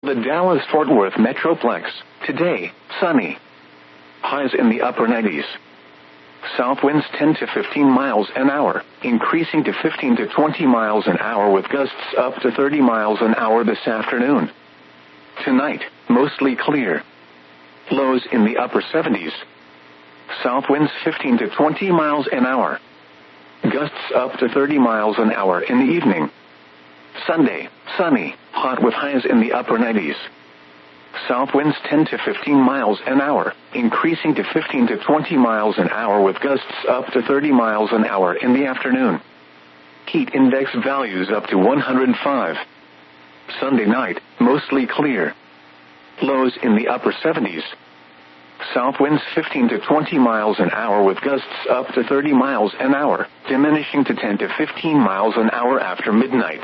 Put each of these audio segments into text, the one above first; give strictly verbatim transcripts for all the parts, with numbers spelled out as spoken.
The Dallas-Fort Worth Metroplex. Today, sunny. Highs in the upper nineties. South winds ten to fifteen miles an hour, increasing to fifteen to twenty miles an hour with gusts up to thirty miles an hour this afternoon. Tonight, mostly clear. Lows in the upper seventies. South winds fifteen to twenty miles an hour. Gusts up to thirty miles an hour in the evening. Sunday, sunny, hot with highs in the upper nineties. South winds ten to fifteen miles an hour, increasing to fifteen to twenty miles an hour with gusts up to thirty miles an hour in the afternoon. Heat index values up to one hundred five. Sunday night, mostly clear. Lows in the upper seventies. South winds fifteen to twenty miles an hour with gusts up to thirty miles an hour, diminishing to ten to fifteen miles an hour after midnight.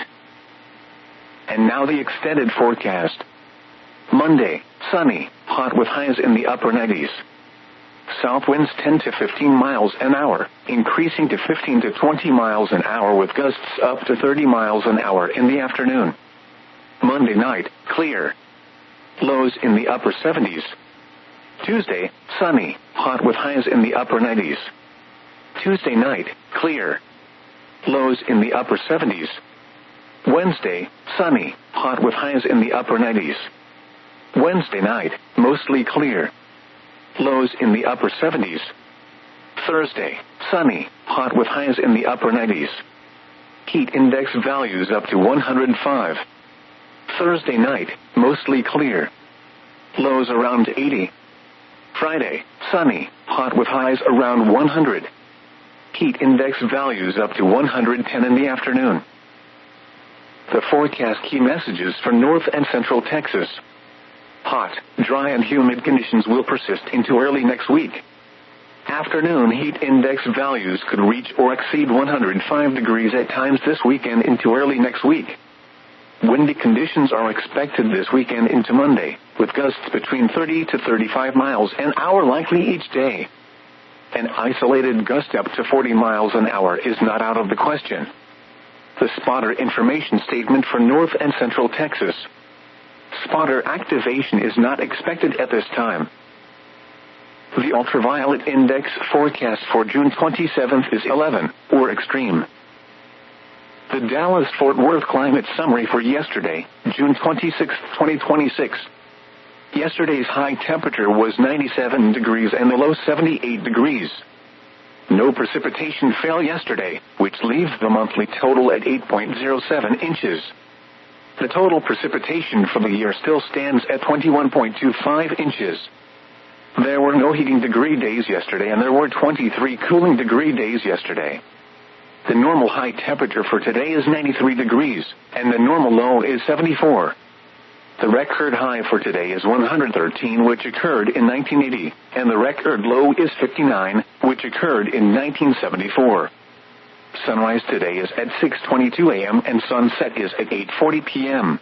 And now the extended forecast. Monday, sunny, hot with highs in the upper nineties. South winds ten to fifteen miles an hour, increasing to fifteen to twenty miles an hour with gusts up to thirty miles an hour in the afternoon. Monday night, clear. Lows in the upper seventies. Tuesday, sunny, hot with highs in the upper nineties. Tuesday night, clear. Lows in the upper seventies. Wednesday, sunny, hot with highs in the upper nineties. Wednesday night, mostly clear. Lows in the upper seventies. Thursday, sunny, hot with highs in the upper nineties. Heat index values up to one hundred five. Thursday night, mostly clear. Lows around eighty. Friday, sunny, hot with highs around one hundred. Heat index values up to one hundred ten in the afternoon. The forecast key messages for North and Central Texas. Hot, dry and humid conditions will persist into early next week. Afternoon heat index values could reach or exceed one hundred five degrees at times this weekend into early next week. Windy conditions are expected this weekend into Monday, with gusts between thirty to thirty-five miles an hour likely each day. An isolated gust up to forty miles an hour is not out of the question. The spotter information statement for North and Central Texas. Spotter activation is not expected at this time. The ultraviolet index forecast for June twenty-seventh is eleven, or extreme. The Dallas-Fort Worth climate summary for yesterday, June twenty-sixth, twenty twenty-six. Yesterday's high temperature was ninety-seven degrees and the low seventy-eight degrees. No precipitation fell yesterday, which leaves the monthly total at eight point zero seven inches. The total precipitation for the year still stands at twenty-one point two five inches. There were no heating degree days yesterday and there were twenty-three cooling degree days yesterday. The normal high temperature for today is ninety-three degrees, and the normal low is seventy-four. The record high for today is one hundred thirteen, which occurred in nineteen eighty, and the record low is fifty-nine, which occurred in nineteen seventy-four. Sunrise today is at six twenty-two a m and sunset is at eight forty p m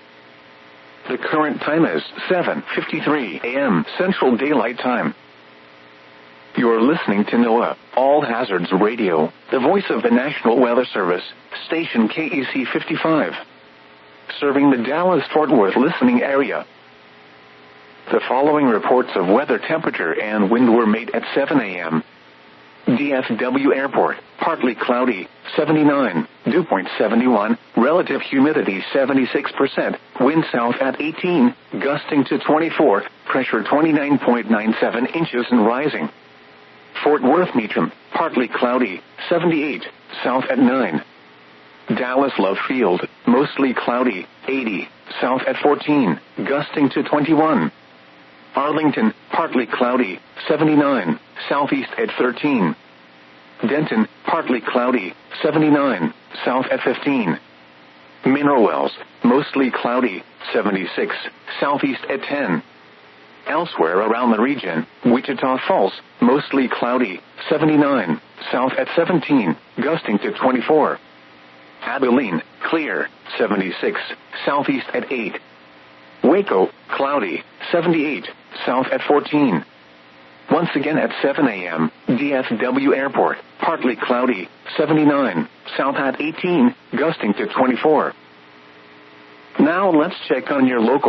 The current time is seven fifty-three a m Central Daylight Time. You're listening to NOAA, All Hazards Radio, the voice of the National Weather Service, station K E C fifty-five. Serving the Dallas-Fort Worth listening area. The following reports of weather temperature and wind were made at seven a m D F W Airport, partly cloudy, seventy-nine, dew point seventy-one, relative humidity seventy-six percent, wind south at eighteen, gusting to twenty-four, pressure twenty-nine point nine seven inches and rising. Fort Worth Meacham, partly cloudy, seventy-eight, south at nine. Dallas Love Field, mostly cloudy, eighty, south at fourteen, gusting to twenty-one. Arlington, partly cloudy, seventy-nine, southeast at thirteen. Denton, partly cloudy, seventy-nine, south at fifteen. Mineral Wells, mostly cloudy, seventy-six, southeast at ten. Elsewhere around the region, Wichita Falls, mostly cloudy, seventy-nine, south at seventeen, gusting to twenty-four. Abilene, clear, seventy-six, southeast at eight. Waco, cloudy, seventy-eight, south at fourteen. Once again at seven a m, D F W Airport, partly cloudy, seventy-nine, south at eighteen, gusting to twenty-four. Now let's check on your local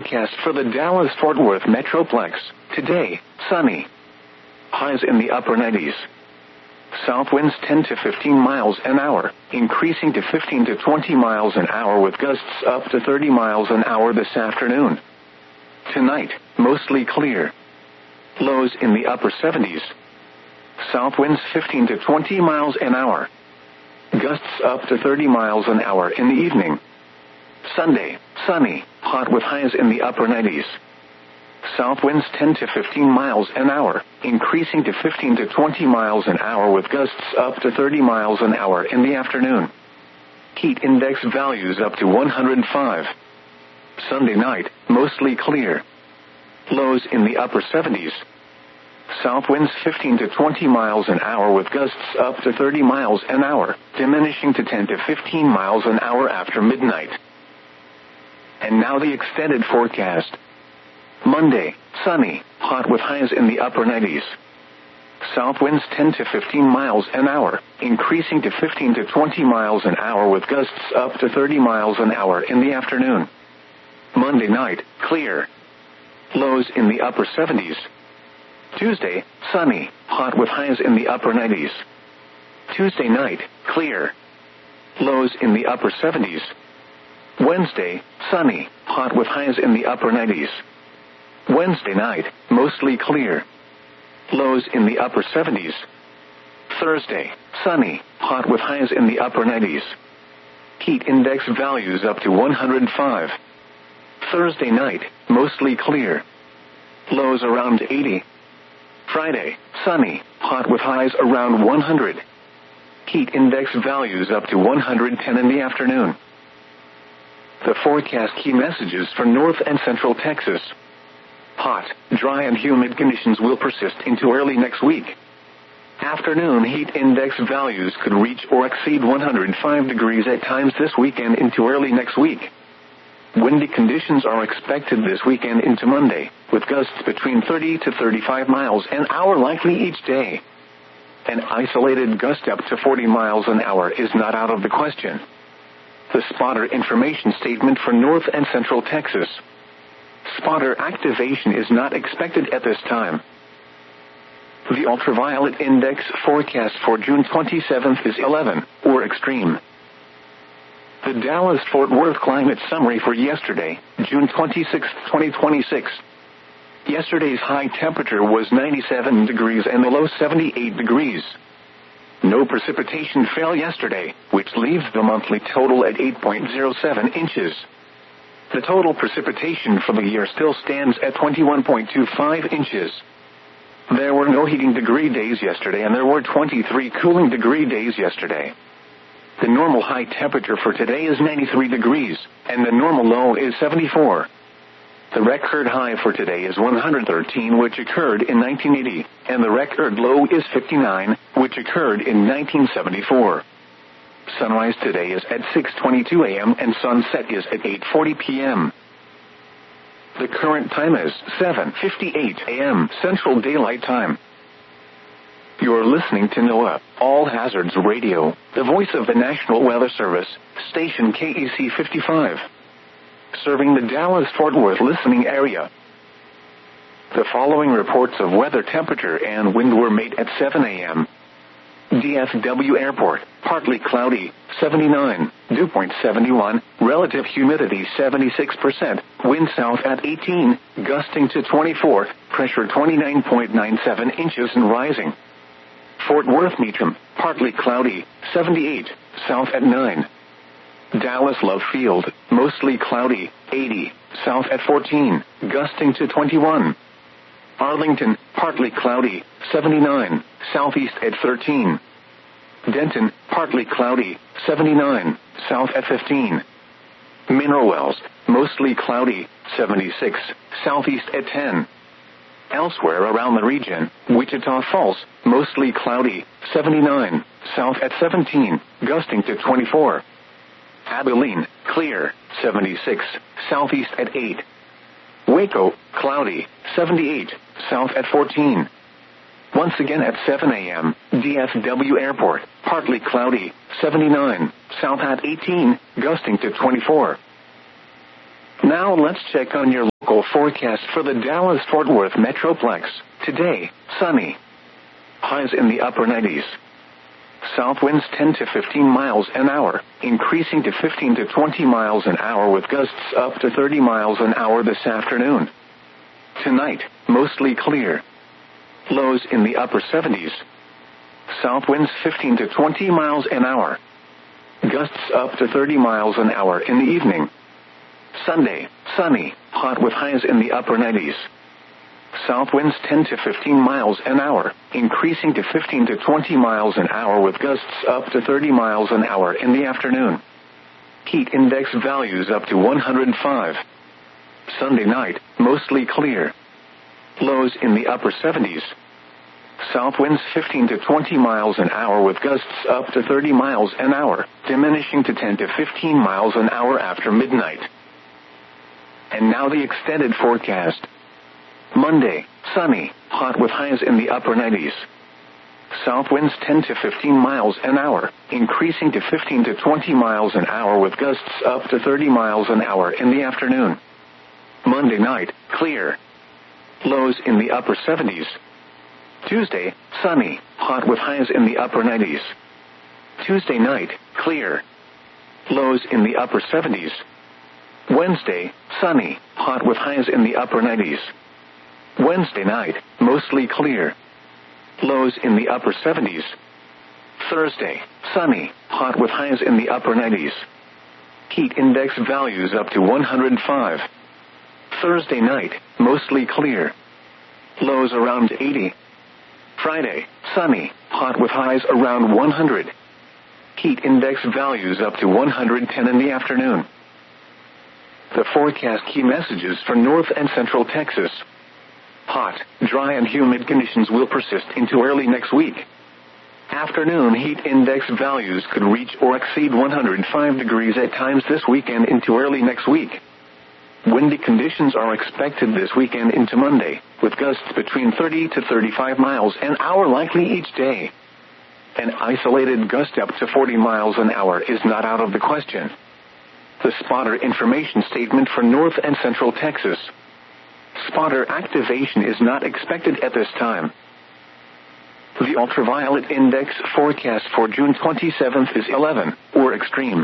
forecast for the Dallas-Fort Worth Metroplex. Today, sunny. Highs in the upper nineties. South winds ten to fifteen miles an hour, increasing to fifteen to twenty miles an hour with gusts up to thirty miles an hour this afternoon. Tonight, mostly clear. Lows in the upper seventies. South winds fifteen to twenty miles an hour. Gusts up to thirty miles an hour in the evening. Sunday, sunny, hot with highs in the upper nineties. South winds ten to fifteen miles an hour, increasing to fifteen to twenty miles an hour with gusts up to thirty miles an hour in the afternoon. Heat index values up to one hundred five. Sunday night, mostly clear. Lows in the upper seventies. South winds fifteen to twenty miles an hour with gusts up to thirty miles an hour, diminishing to ten to fifteen miles an hour after midnight. And now the extended forecast. Monday, sunny, hot with highs in the upper nineties. South winds ten to fifteen miles an hour, increasing to fifteen to twenty miles an hour with gusts up to thirty miles an hour in the afternoon. Monday night, clear. Lows in the upper seventies. Tuesday, sunny, hot with highs in the upper nineties. Tuesday night, clear. Lows in the upper seventies. Wednesday, sunny, hot with highs in the upper nineties. Wednesday night, mostly clear. Lows in the upper seventies. Thursday, sunny, hot with highs in the upper nineties. Heat index values up to one hundred five. Thursday night, mostly clear. Lows around eighty. Friday, sunny, hot with highs around one hundred. Heat index values up to one hundred ten in the afternoon. The forecast key messages for North and Central Texas. Hot, dry and humid conditions will persist into early next week. Afternoon heat index values could reach or exceed one hundred five degrees at times this weekend into early next week. Windy conditions are expected this weekend into Monday, with gusts between thirty to thirty-five miles an hour likely each day. An isolated gust up to forty miles an hour is not out of the question. The spotter information statement for North and Central Texas. Spotter activation is not expected at this time. The ultraviolet index forecast for June twenty-seventh is eleven, or extreme. The Dallas-Fort Worth climate summary for yesterday, June twenty-sixth, twenty twenty-six. Yesterday's high temperature was ninety-seven degrees and the low seventy-eight degrees. No precipitation fell yesterday, which leaves the monthly total at eight point zero seven inches. The total precipitation for the year still stands at twenty-one point two five inches. There were no heating degree days yesterday and there were twenty-three cooling degree days yesterday. The normal high temperature for today is ninety-three degrees, and the normal low is seventy-four. The record high for today is one hundred thirteen, which occurred in nineteen eighty, and the record low is fifty-nine, which occurred in nineteen seventy-four. Sunrise today is at six twenty-two a.m. and sunset is at eight forty p.m. The current time is seven fifty-eight a.m. Central Daylight Time. You're listening to NOAA, All Hazards Radio, the voice of the National Weather Service, station K E C fifty-five. Serving the Dallas-Fort Worth listening area. The following reports of weather temperature and wind were made at seven a.m. D F W Airport, partly cloudy, seventy-nine, dew point seventy-one, relative humidity seventy-six percent, wind south at eighteen, gusting to twenty-four, pressure twenty-nine point nine seven inches and rising. Fort Worth Meacham, partly cloudy, seventy-eight, south at nine. Dallas Love Field, mostly cloudy, eighty, south at fourteen, gusting to twenty-one. Arlington, partly cloudy, seventy-nine, southeast at thirteen. Denton, partly cloudy, seventy-nine, south at fifteen. Mineral Wells, mostly cloudy, seventy-six, southeast at ten. Elsewhere around the region, Wichita Falls, mostly cloudy, seventy-nine, south at seventeen, gusting to twenty-four. Abilene, clear, seventy-six, southeast at eight. Waco, cloudy, seventy-eight, south at fourteen. Once again at seven a.m., D F W Airport, partly cloudy, seventy-nine, south at eighteen, gusting to twenty-four. Now let's check on your local forecast for the Dallas-Fort Worth Metroplex. Today, sunny. Highs in the upper nineties. South winds ten to fifteen miles an hour, increasing to fifteen to twenty miles an hour with gusts up to thirty miles an hour this afternoon. Tonight, mostly clear. Lows in the upper seventies. South winds fifteen to twenty miles an hour. Gusts up to thirty miles an hour in the evening. Sunday, sunny, hot with highs in the upper nineties. South winds ten to fifteen miles an hour, increasing to fifteen to twenty miles an hour with gusts up to thirty miles an hour in the afternoon. Heat index values up to one hundred five. Sunday night, mostly clear. Lows in the upper seventies. South winds fifteen to twenty miles an hour with gusts up to thirty miles an hour, diminishing to ten to fifteen miles an hour after midnight. And now the extended forecast. Monday, sunny, hot with highs in the upper nineties. South winds ten to fifteen miles an hour, increasing to fifteen to twenty miles an hour with gusts up to thirty miles an hour in the afternoon. Monday night, clear. Lows in the upper seventies. Tuesday, sunny, hot with highs in the upper nineties. Tuesday night, clear. Lows in the upper seventies. Wednesday, sunny, hot with highs in the upper nineties. Wednesday night, mostly clear. Lows in the upper seventies. Thursday, sunny, hot with highs in the upper nineties. Heat index values up to one hundred five. Thursday night, mostly clear. Lows around eighty. Friday, sunny, hot with highs around one hundred. Heat index values up to one hundred ten in the afternoon. The forecast key messages for North and Central Texas. Hot, dry and humid conditions will persist into early next week. Afternoon heat index values could reach or exceed one hundred five degrees at times this weekend into early next week. Windy conditions are expected this weekend into Monday, with gusts between thirty to thirty-five miles an hour likely each day. An isolated gust up to forty miles an hour is not out of the question. The spotter information statement for North and Central Texas. Spotter activation is not expected at this time. The ultraviolet index forecast for June twenty-seventh is eleven, or extreme.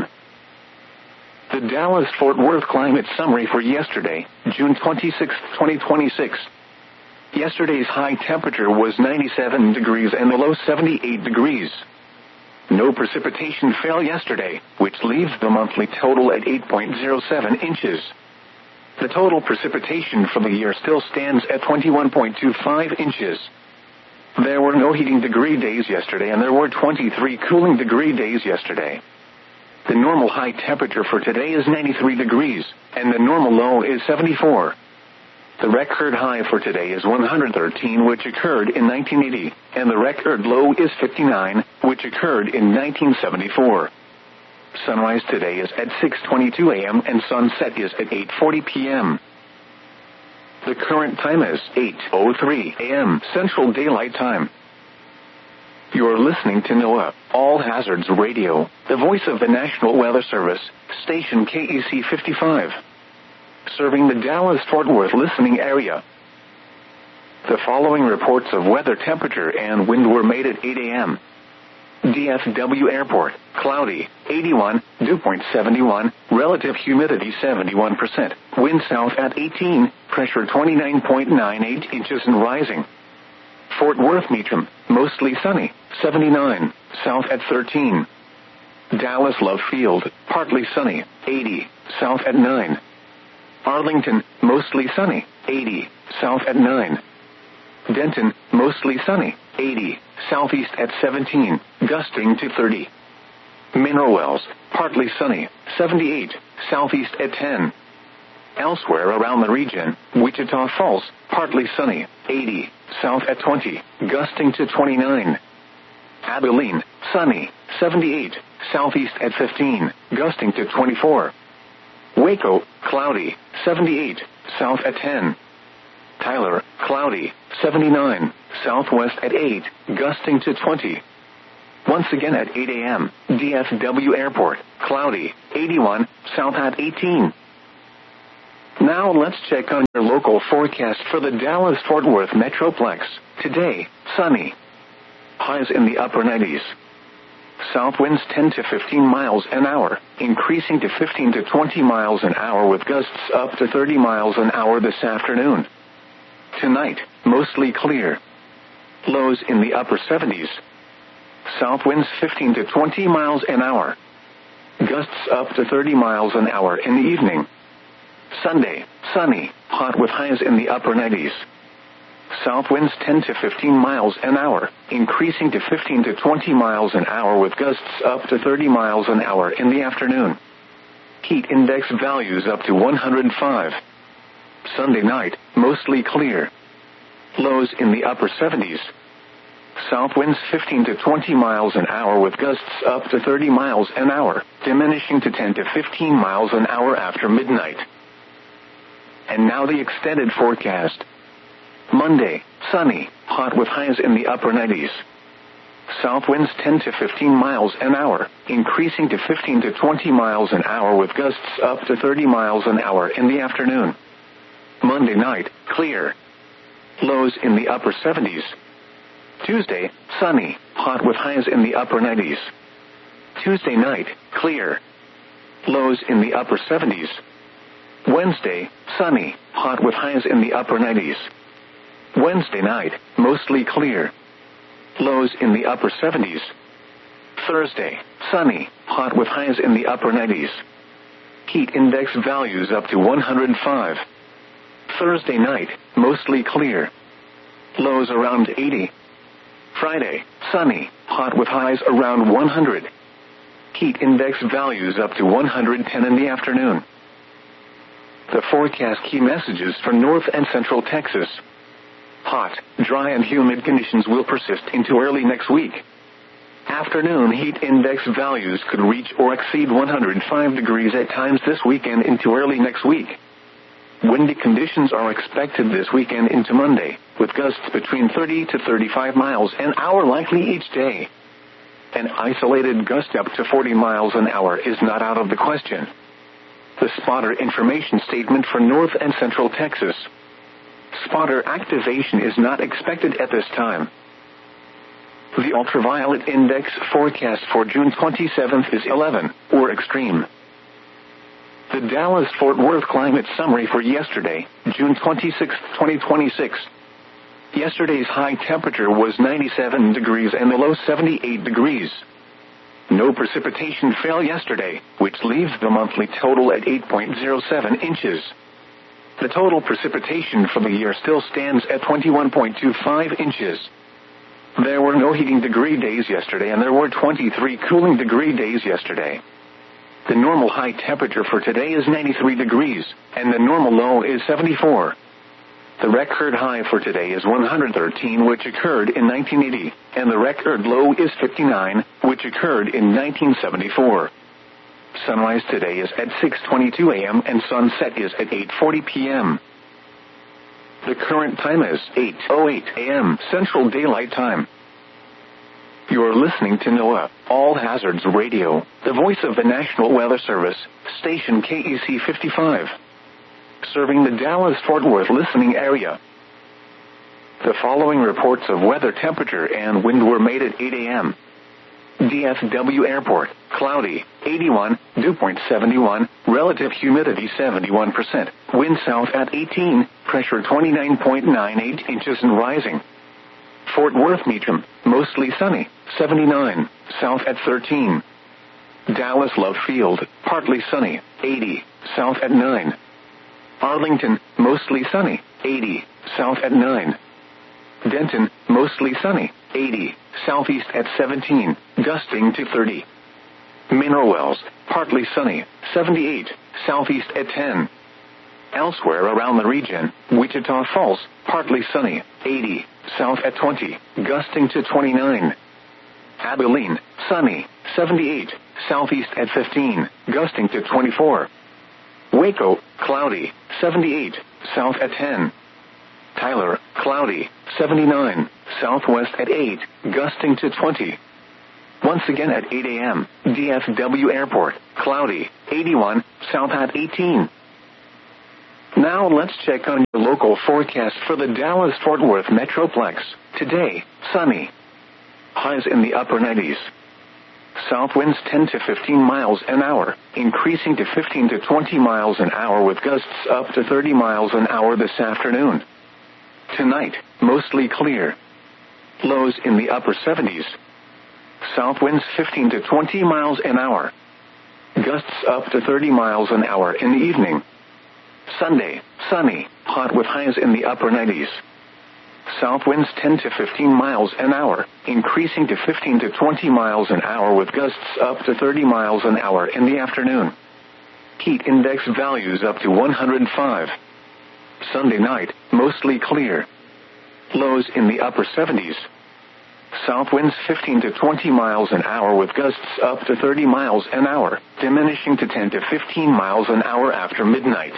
The Dallas-Fort Worth climate summary for yesterday, June twenty-sixth, twenty twenty-six. Yesterday's high temperature was ninety-seven degrees and the low seventy-eight degrees. No precipitation fell yesterday, which leaves the monthly total at eight point zero seven inches. The total precipitation for the year still stands at twenty-one point two five inches. There were no heating degree days yesterday and there were twenty-three cooling degree days yesterday. The normal high temperature for today is ninety-three degrees, and the normal low is seventy-four. The record high for today is one hundred thirteen, which occurred in nineteen eighty, and the record low is fifty-nine, which occurred in nineteen seventy-four. Sunrise today is at six twenty-two a.m. and sunset is at eight forty p.m. The current time is eight oh three a.m. Central Daylight Time. You're listening to NOAA, All Hazards Radio, the voice of the National Weather Service, station K E C fifty-five. Serving the Dallas-Fort Worth listening area. The following reports of weather temperature and wind were made at eight a.m. D F W Airport, cloudy, eighty-one, dew point seventy-one, relative humidity seventy-one percent, wind south at eighteen, pressure twenty-nine point nine eight inches and rising. Fort Worth Meacham, mostly sunny, seventy-nine, south at thirteen. Dallas Love Field, partly sunny, eighty, south at nine. Arlington, mostly sunny, eighty, south at nine. Denton, mostly sunny, eighty, southeast at seventeen, gusting to thirty. Mineral Wells, partly sunny, seventy-eight, southeast at ten. Elsewhere around the region, Wichita Falls, partly sunny, eighty, south at twenty, gusting to twenty-nine. Abilene, sunny, seventy-eight, southeast at fifteen, gusting to twenty-four. Waco, cloudy, seventy-eight, south at ten. Tyler, cloudy, seventy-nine, southwest at eight, gusting to twenty. Once again at eight a.m., D F W Airport, cloudy, eighty-one, south at eighteen. Now let's check on your local forecast for the Dallas-Fort Worth Metroplex. Today, sunny. Highs in the upper nineties. South winds ten to fifteen miles an hour, increasing to fifteen to twenty miles an hour with gusts up to thirty miles an hour this afternoon. Tonight, mostly clear. Lows in the upper seventies. South winds fifteen to twenty miles an hour. Gusts up to thirty miles an hour in the evening. Sunday, sunny, hot with highs in the upper nineties. South winds ten to fifteen miles an hour, increasing to fifteen to twenty miles an hour with gusts up to thirty miles an hour in the afternoon. Heat index values up to one hundred five. Sunday night, mostly clear. Lows in the upper seventies. South winds fifteen to twenty miles an hour with gusts up to thirty miles an hour, diminishing to ten to fifteen miles an hour after midnight. And now the extended forecast. Monday, sunny, hot with highs in the upper nineties. South winds ten to fifteen miles an hour, increasing to fifteen to twenty miles an hour with gusts up to thirty miles an hour in the afternoon. Monday night, clear. Lows in the upper seventies. Tuesday, sunny, hot with highs in the upper nineties. Tuesday night, clear. Lows in the upper seventies. Wednesday, sunny, hot with highs in the upper nineties. Wednesday night, mostly clear. Lows in the upper seventies. Thursday, sunny, hot with highs in the upper nineties. Heat index values up to one hundred five. Thursday night, mostly clear. Lows around eighty. Friday, sunny, hot with highs around one hundred. Heat index values up to one hundred ten in the afternoon. The forecast key messages for North and Central Texas. Hot, dry and humid conditions will persist into early next week. Afternoon heat index values could reach or exceed one hundred five degrees at times this weekend into early next week. Windy conditions are expected this weekend into Monday, with gusts between thirty to thirty-five miles an hour likely each day. An isolated gust up to forty miles an hour is not out of the question. The spotter information statement for North and Central Texas. Spotter activation is not expected at this time. The ultraviolet index forecast for June twenty-seventh is eleven, or extreme. The Dallas-Fort Worth climate summary for yesterday, June twenty-sixth, twenty twenty-six. Yesterday's high temperature was ninety-seven degrees and the low seventy-eight degrees. No precipitation fell yesterday, which leaves the monthly total at eight point zero seven inches. The total precipitation for the year still stands at twenty-one point two five inches. There were no heating degree days yesterday and there were twenty-three cooling degree days yesterday. The normal high temperature for today is ninety-three degrees, and the normal low is seventy-four. The record high for today is one hundred thirteen, which occurred in nineteen eighty, and the record low is fifty-nine, which occurred in nineteen seventy-four. Sunrise today is at six twenty-two a.m. and sunset is at eight forty p.m. The current time is eight oh eight a.m. Central Daylight Time. You're listening to NOAA, All Hazards Radio, the voice of the National Weather Service, station K E C fifty-five. Serving the Dallas-Fort Worth listening area. The following reports of weather temperature and wind were made at eight a.m. D F W Airport, cloudy, eighty-one, dew point seventy-one, relative humidity seventy-one percent, wind south at eighteen, pressure twenty-nine point nine eight inches and rising. Fort Worth Meacham, mostly sunny, seventy-nine, south at thirteen. Dallas Love Field, partly sunny, eighty, south at nine. Arlington, mostly sunny, eighty, south at nine. Denton, mostly sunny, eighty, southeast at seventeen, gusting to thirty. Mineral Wells, partly sunny, seventy-eight, southeast at ten. Elsewhere around the region, Wichita Falls, partly sunny, eighty, south at twenty, gusting to twenty-nine. Abilene, sunny, seventy-eight, southeast at fifteen, gusting to twenty-four. Waco, cloudy, seventy-eight, south at ten. Tyler, cloudy, seventy-nine, southwest at eight, gusting to twenty. Once again at eight a.m., D F W Airport, cloudy, eighty-one, south at eighteen. Now let's check on your local forecast for the Dallas-Fort Worth Metroplex. Today, sunny. Highs in the upper nineties. South winds ten to fifteen miles an hour, increasing to fifteen to twenty miles an hour with gusts up to thirty miles an hour this afternoon. Tonight, mostly clear. Lows in the upper seventies. South winds fifteen to twenty miles an hour. Gusts up to thirty miles an hour in the evening. Sunday, sunny, hot with highs in the upper nineties. South winds ten to fifteen miles an hour, increasing to fifteen to twenty miles an hour with gusts up to thirty miles an hour in the afternoon. Heat index values up to one hundred five. Sunday night, mostly clear. Lows in the upper seventies. South winds fifteen to twenty miles an hour with gusts up to thirty miles an hour, diminishing to ten to fifteen miles an hour after midnight.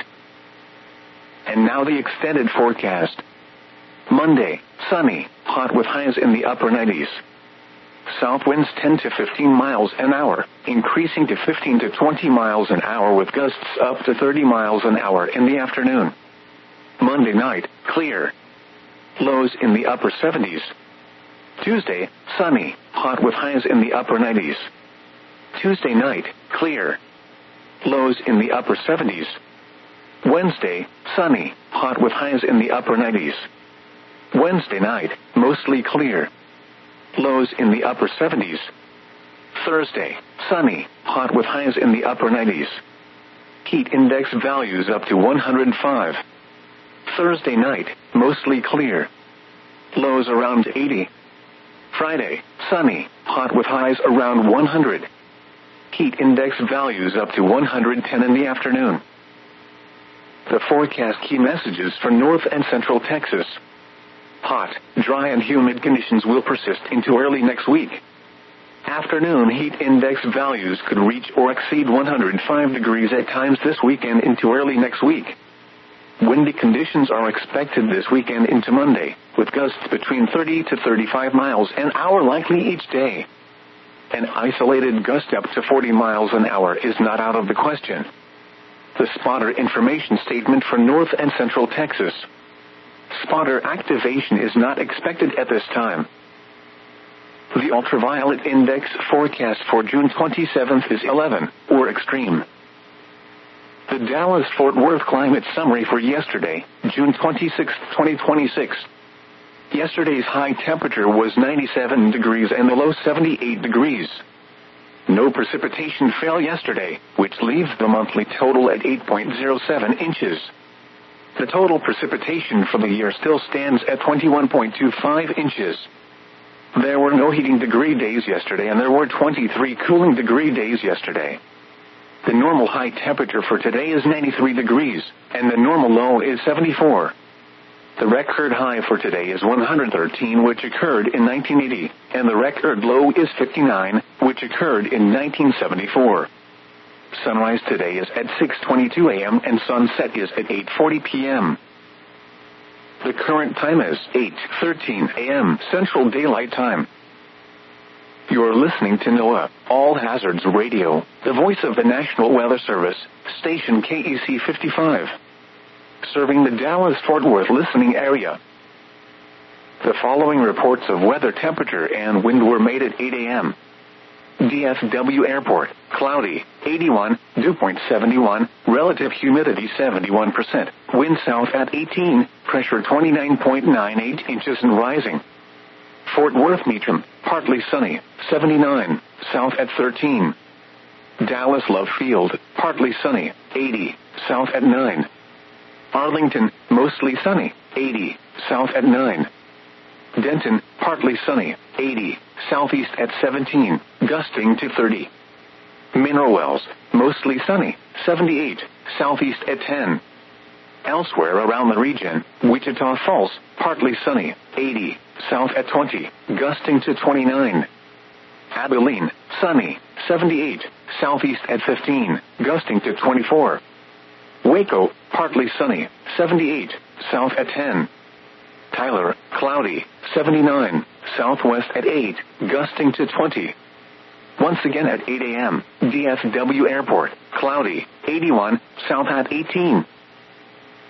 And now the extended forecast. Monday, sunny, hot with highs in the upper nineties. South winds ten to fifteen miles an hour, increasing to fifteen to twenty miles an hour with gusts up to thirty miles an hour in the afternoon. Monday night, clear. Lows in the upper seventies. Tuesday, sunny, hot with highs in the upper nineties. Tuesday night, clear. Lows in the upper seventies. Wednesday, sunny, hot with highs in the upper nineties. Wednesday night, mostly clear. Lows in the upper seventies. Thursday, sunny, hot with highs in the upper nineties. Heat index values up to one hundred five. Thursday night, mostly clear. Lows around eighty. Friday, sunny, hot with highs around one hundred. Heat index values up to one hundred ten in the afternoon. The forecast key messages for North and Central Texas. Hot, dry and humid conditions will persist into early next week. Afternoon heat index values could reach or exceed one hundred five degrees at times this weekend into early next week. Windy conditions are expected this weekend into Monday, with gusts between thirty to thirty-five miles an hour likely each day. An isolated gust up to forty miles an hour is not out of the question. The spotter information statement for North and Central Texas. Spotter activation is not expected at this time. The ultraviolet index forecast for June twenty-seventh is eleven, or extreme. The Dallas-Fort Worth climate summary for yesterday, June twenty-sixth, twenty twenty-six. Yesterday's high temperature was ninety-seven degrees and the low seventy-eight degrees. No precipitation fell yesterday, which leaves the monthly total at eight point zero seven inches. The total precipitation for the year still stands at twenty-one point two five inches. There were no heating degree days yesterday and there were twenty-three cooling degree days yesterday. The normal high temperature for today is ninety-three degrees, and the normal low is seventy-four. The record high for today is one hundred thirteen, which occurred in nineteen eighty, and the record low is fifty-nine, which occurred in nineteen seventy-four. Sunrise today is at six twenty-two a.m. and sunset is at eight forty p.m. The current time is eight thirteen a.m. Central Daylight Time. You're listening to NOAA, All Hazards Radio, the voice of the National Weather Service, station K E C fifty-five. Serving the Dallas-Fort Worth listening area. The following reports of weather temperature and wind were made at eight a.m. D F W Airport, cloudy, eighty-one, dew point seventy-one, relative humidity seventy-one percent, wind south at eighteen, pressure twenty-nine point nine eight inches and rising. Fort Worth Meacham, partly sunny, seventy-nine, south at thirteen. Dallas Love Field, partly sunny, eighty, south at nine. Arlington, mostly sunny, eighty, south at nine. Denton, partly sunny, eighty, southeast at seventeen, gusting to thirty. Mineral Wells, mostly sunny, seventy-eight, southeast at ten. Elsewhere around the region, Wichita Falls, partly sunny, eighty, south at twenty, gusting to twenty-nine. Abilene, sunny, seventy-eight, southeast at fifteen, gusting to twenty-four. Waco, partly sunny, seventy-eight, south at ten. Tyler, cloudy, seventy-nine, southwest at eight, gusting to twenty. Once again at eight a.m., D F W Airport, cloudy, eighty-one, south at eighteen.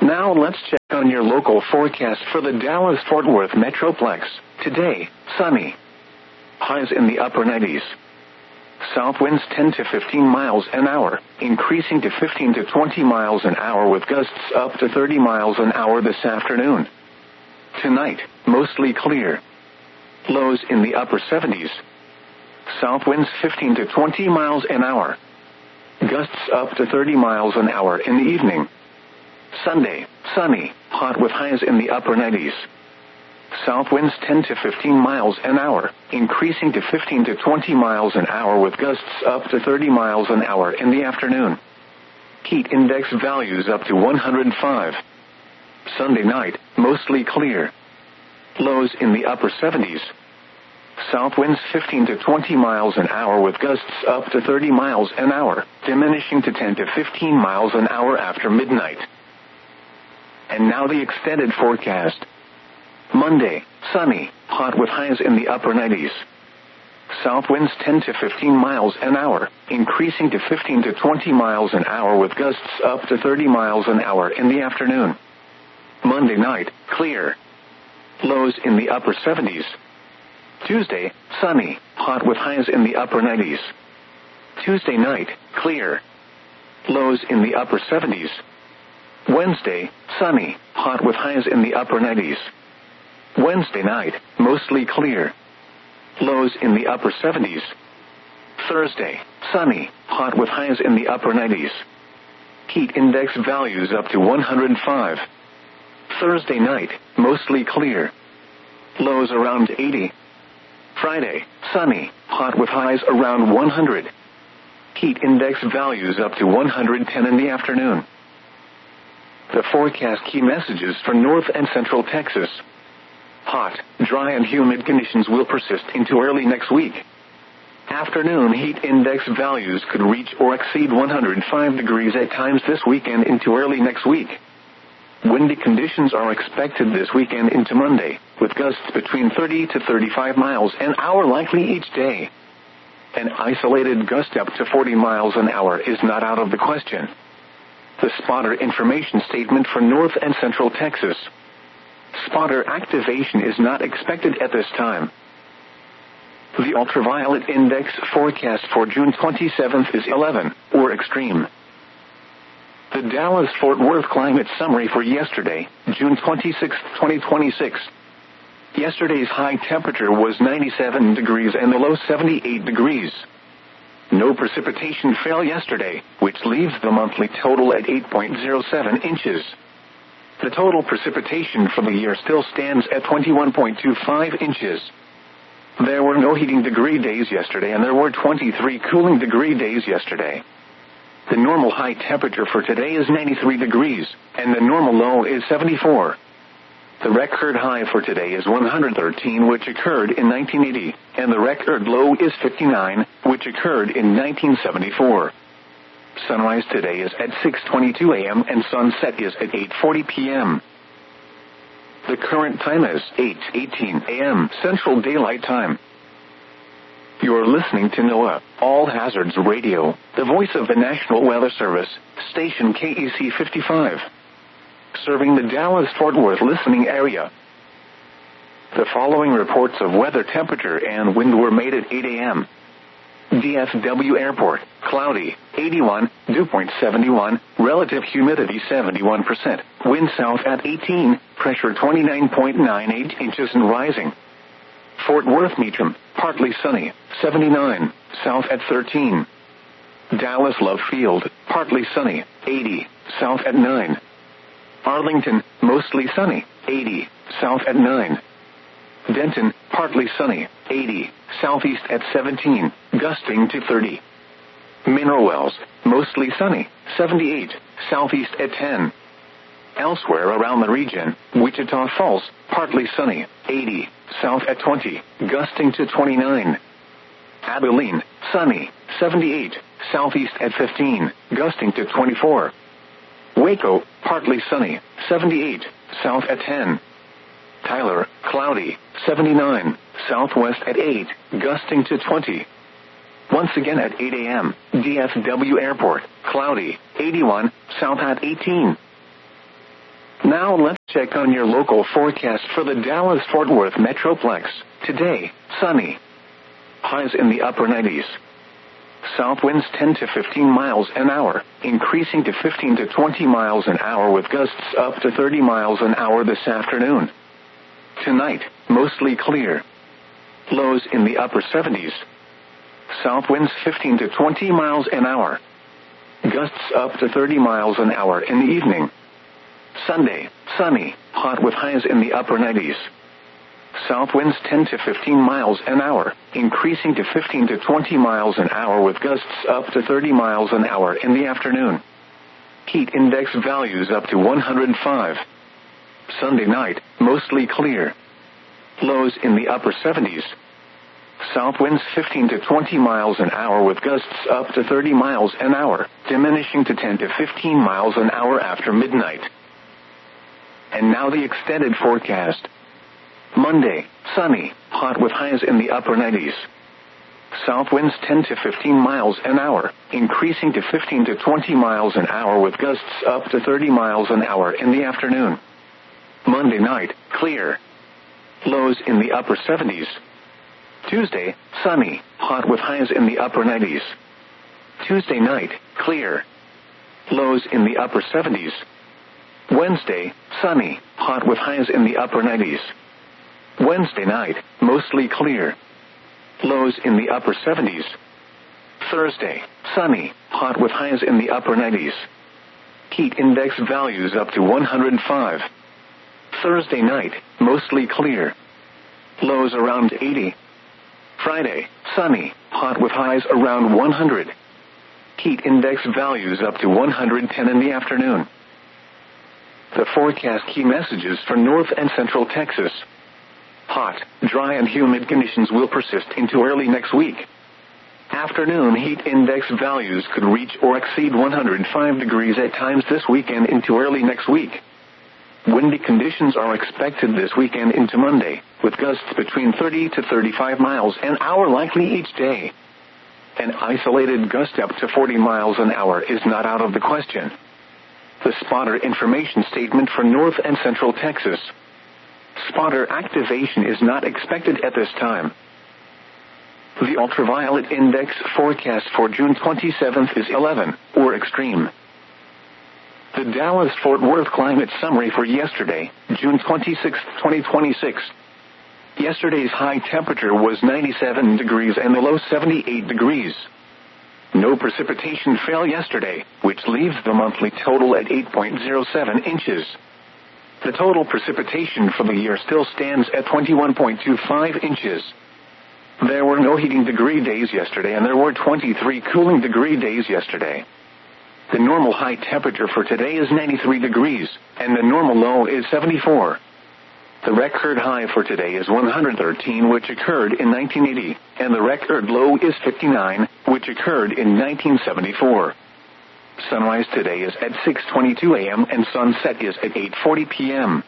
Now let's check on your local forecast for the Dallas-Fort Worth Metroplex. Today, sunny. Highs in the upper nineties. South winds ten to fifteen miles an hour, increasing to fifteen to twenty miles an hour with gusts up to thirty miles an hour this afternoon. Tonight, mostly clear. Lows in the upper seventies. South winds fifteen to twenty miles an hour. Gusts up to thirty miles an hour in the evening. Sunday, sunny, hot with highs in the upper nineties. South winds ten to fifteen miles an hour, increasing to fifteen to twenty miles an hour with gusts up to thirty miles an hour in the afternoon. Heat index values up to one hundred five. Sunday night, mostly clear. Lows in the upper seventies. South winds fifteen to twenty miles an hour with gusts up to thirty miles an hour, diminishing to ten to fifteen miles an hour after midnight. And now the extended forecast. Monday, sunny, hot with highs in the upper nineties. South winds ten to fifteen miles an hour, increasing to fifteen to twenty miles an hour with gusts up to thirty miles an hour in the afternoon. Monday night, clear. Lows in the upper seventies. Tuesday, sunny, hot with highs in the upper nineties. Tuesday night, clear. Lows in the upper seventies. Wednesday, sunny, hot with highs in the upper nineties. Wednesday night, mostly clear. Lows in the upper seventies. Thursday, sunny, hot with highs in the upper nineties. Heat index values up to one hundred five. Thursday night, mostly clear. Lows around eighty. Friday, sunny, hot with highs around one hundred. Heat index values up to one hundred ten in the afternoon. The forecast key messages for North and Central Texas. Hot, dry and humid conditions will persist into early next week. Afternoon heat index values could reach or exceed one hundred five degrees at times this weekend into early next week. Windy conditions are expected this weekend into Monday, with gusts between thirty to thirty-five miles an hour likely each day. An isolated gust up to forty miles an hour is not out of the question. The spotter information statement for North and Central Texas. Spotter activation is not expected at this time. The ultraviolet index forecast for June twenty-seventh is eleven, or extreme. The Dallas-Fort Worth climate summary for yesterday, June twenty-sixth, twenty twenty-six. Yesterday's high temperature was ninety-seven degrees and the low seventy-eight degrees. No precipitation fell yesterday, which leaves the monthly total at eight point zero seven inches. The total precipitation for the year still stands at twenty-one point two five inches. There were no heating degree days yesterday and there were twenty-three cooling degree days yesterday. The normal high temperature for today is ninety-three degrees, and the normal low is seventy-four. The record high for today is one hundred thirteen, which occurred in nineteen eighty, and the record low is fifty-nine, which occurred in nineteen seventy-four. Sunrise today is at six twenty-two a.m. and sunset is at eight forty p.m. The current time is eight eighteen a.m. Central Daylight Time. You're listening to NOAA, All Hazards Radio, the voice of the National Weather Service, station K E C fifty-five. Serving the Dallas-Fort Worth listening area. The following reports of weather temperature and wind were made at eight a.m. D F W Airport, cloudy, eighty-one, dew point seventy-one, relative humidity seventy-one percent, wind south at eighteen, pressure twenty-nine point nine eight inches and rising. Fort Worth Meacham, partly sunny, seventy-nine, south at thirteen. Dallas Love Field, partly sunny, eighty, south at nine. Arlington, mostly sunny, eighty, south at nine. Denton, partly sunny, eighty, southeast at seventeen, gusting to thirty. Mineral Wells, mostly sunny, seventy-eight, southeast at ten. Elsewhere around the region, Wichita Falls, partly sunny, eighty, south at twenty, gusting to twenty-nine. Abilene, sunny, seventy-eight, southeast at fifteen, gusting to twenty-four. Waco, partly sunny, seventy-eight, south at ten. Tyler, cloudy, seventy-nine, southwest at eight, gusting to twenty. Once again at eight a.m., D F W Airport, cloudy, eighty-one, south at eighteen. Now let's check on your local forecast for the Dallas-Fort Worth Metroplex. Today, sunny. Highs in the upper nineties. South winds ten to fifteen miles an hour, increasing to fifteen to twenty miles an hour with gusts up to thirty miles an hour this afternoon. Tonight, mostly clear. Lows in the upper seventies. South winds fifteen to twenty miles an hour. Gusts up to thirty miles an hour in the evening. Sunday, sunny, hot with highs in the upper nineties. South winds ten to fifteen miles an hour, increasing to fifteen to twenty miles an hour with gusts up to thirty miles an hour in the afternoon. Heat index values up to one hundred five. Sunday night, mostly clear. Lows in the upper seventies. South winds fifteen to twenty miles an hour with gusts up to thirty miles an hour, diminishing to ten to fifteen miles an hour after midnight. And now the extended forecast. Monday, sunny, hot with highs in the upper nineties. South winds ten to fifteen miles an hour, increasing to fifteen to twenty miles an hour with gusts up to thirty miles an hour in the afternoon. Monday night, clear. Lows in the upper seventies. Tuesday, sunny, hot with highs in the upper nineties. Tuesday night, clear. Lows in the upper seventies. Wednesday, sunny, hot with highs in the upper nineties. Wednesday night, mostly clear. Lows in the upper seventies. Thursday, sunny, hot with highs in the upper nineties. Heat index values up to one hundred five. Thursday night, mostly clear. Lows around eighty. Friday, sunny, hot with highs around one hundred. Heat index values up to one hundred ten in the afternoon. The forecast key messages for North and Central Texas. Hot, dry and humid conditions will persist into early next week. Afternoon heat index values could reach or exceed one hundred five degrees at times this weekend into early next week. Windy conditions are expected this weekend into Monday, with gusts between thirty to thirty-five miles an hour likely each day. An isolated gust up to forty miles an hour is not out of the question. The spotter information statement for North and Central Texas. Spotter activation is not expected at this time. The ultraviolet index forecast for June twenty-seventh is eleven, or extreme. The Dallas-Fort Worth climate summary for yesterday, June twenty-sixth, twenty twenty-six. Yesterday's high temperature was ninety-seven degrees and the low seventy-eight degrees. No precipitation fell yesterday, which leaves the monthly total at eight point zero seven inches. The total precipitation for the year still stands at twenty-one point two five inches. There were no heating degree days yesterday and there were twenty-three cooling degree days yesterday. The normal high temperature for today is ninety-three degrees, and the normal low is seventy-four. The record high for today is one hundred thirteen, which occurred in nineteen eighty, and the record low is fifty-nine, which occurred in nineteen seventy-four. Sunrise today is at six twenty-two a.m. and sunset is at eight forty p.m.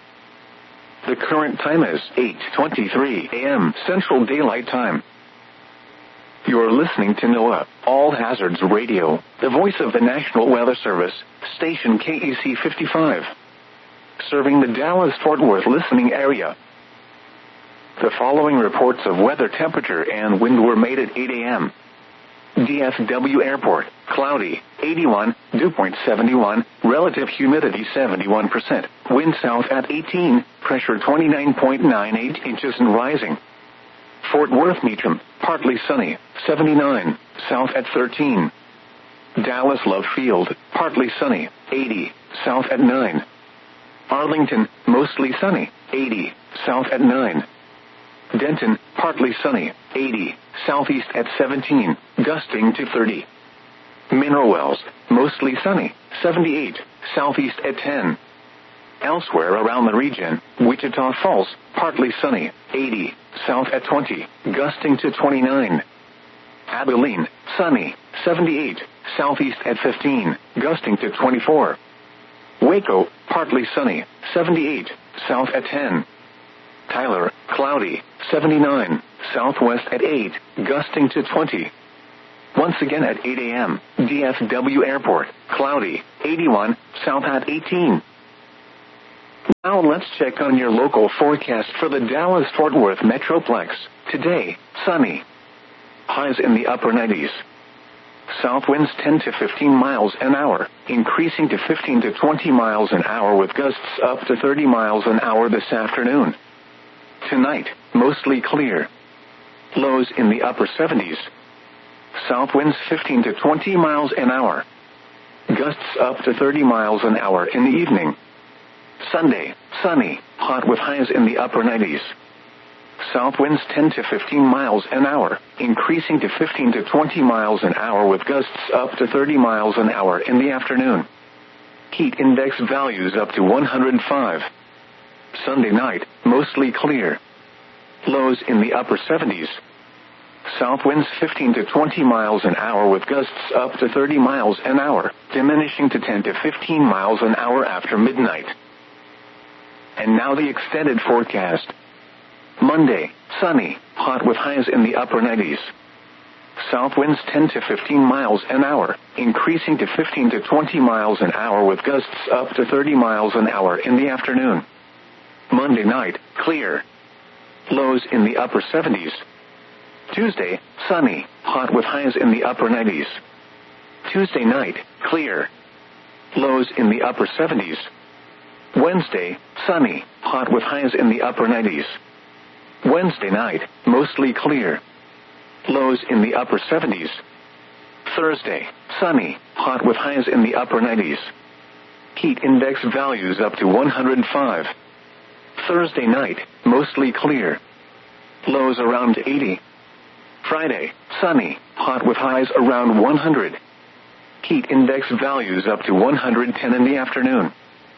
The current time is eight twenty-three a.m. Central Daylight Time. You're listening to NOAA, All Hazards Radio, the voice of the National Weather Service, station K E C fifty-five. Serving the Dallas-Fort Worth listening area. The following reports of weather temperature and wind were made at eight a.m. D F W Airport, cloudy, eighty-one, dew point seventy-one, relative humidity seventy-one percent, wind south at eighteen, pressure twenty-nine point nine eight inches and rising. Fort Worth Meacham, partly sunny, seventy-nine, south at thirteen. Dallas Love Field, partly sunny, eighty, south at nine. Arlington, mostly sunny, eighty, south at nine. Denton, partly sunny, eighty, southeast at seventeen, gusting to thirty. Mineral Wells, mostly sunny, seventy-eight, southeast at ten. Elsewhere around the region, Wichita Falls, partly sunny, eighty, south at twenty, gusting to twenty-nine. Abilene, sunny, seventy-eight, southeast at fifteen, gusting to twenty-four. Waco, partly sunny, seventy-eight, south at ten. Tyler, cloudy, seventy-nine, southwest at eight, gusting to twenty. Once again at eight a.m., D F W Airport, cloudy, eighty-one, south at eighteen. Now let's check on your local forecast for the Dallas-Fort Worth Metroplex. Today, sunny. Highs in the upper nineties. South winds ten to fifteen miles an hour, increasing to fifteen to twenty miles an hour with gusts up to thirty miles an hour this afternoon. Tonight, mostly clear. Lows in the upper seventies. South winds fifteen to twenty miles an hour. Gusts up to thirty miles an hour in the evening. Sunday, sunny, hot with highs in the upper nineties. South winds ten to fifteen miles an hour, increasing to fifteen to twenty miles an hour with gusts up to thirty miles an hour in the afternoon. Heat index values up to one hundred five. Sunday night, mostly clear. Lows in the upper seventies. South winds fifteen to twenty miles an hour with gusts up to thirty miles an hour, diminishing to ten to fifteen miles an hour after midnight. And now the extended forecast. Monday, sunny, hot with highs in the upper nineties. South winds ten to fifteen miles an hour, increasing to fifteen to twenty miles an hour with gusts up to thirty miles an hour in the afternoon. Monday night, clear. Lows in the upper seventies. Tuesday, sunny, hot with highs in the upper nineties. Tuesday night, clear. Lows in the upper seventies. Wednesday, sunny, hot with highs in the upper nineties. Wednesday night, mostly clear. Lows in the upper seventies. Thursday, sunny, hot with highs in the upper nineties. Heat index values up to one hundred five. Thursday night, mostly clear. Lows around eighty. Friday, sunny, hot with highs around one hundred. Heat index values up to one hundred ten in the afternoon.